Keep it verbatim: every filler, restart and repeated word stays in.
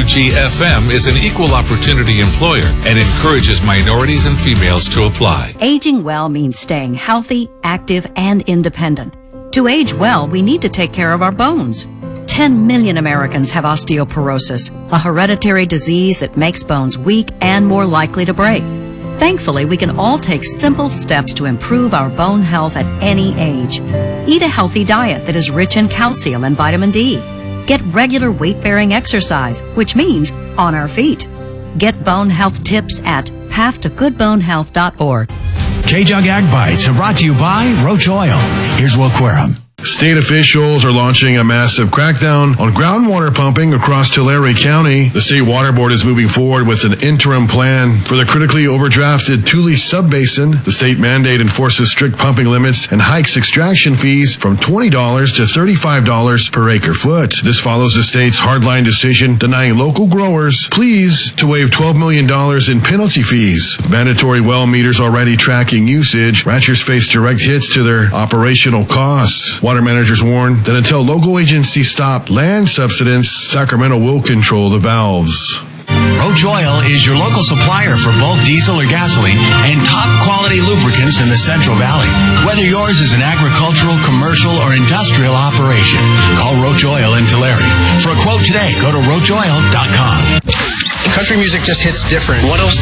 W G F M is an equal opportunity employer and encourages minorities and females to apply. Aging well means staying healthy, active, and independent. To age well, we need to take care of our bones. ten million Americans have osteoporosis, a hereditary disease that makes bones weak and more likely to break. Thankfully, we can all take simple steps to improve our bone health at any age. Eat a healthy diet that is rich in calcium and vitamin D. Get regular weight-bearing exercise, which means on our feet. Get bone health tips at path to good bone health dot org. K-Jug Ag Bites are brought to you by Roach Oil. Here's Will Querum. State officials are launching a massive crackdown on groundwater pumping across Tulare County. The State Water Board is moving forward with an interim plan for the critically overdrafted Tule Subbasin. The state mandate enforces strict pumping limits and hikes extraction fees from twenty dollars to thirty-five dollars per acre foot. This follows the state's hardline decision denying local growers pleas to waive twelve million dollars in penalty fees. With mandatory well meters already tracking usage, ranchers face direct hits to their operational costs. Water managers warn that until local agencies stop land subsidence, Sacramento will control the valves. Roach Oil is your local supplier for bulk diesel or gasoline and top-quality lubricants in the Central Valley. Whether yours is an agricultural, commercial, or industrial operation, call Roach Oil in Tulare. For a quote today, go to roach oil dot com. Country music just hits different. one oh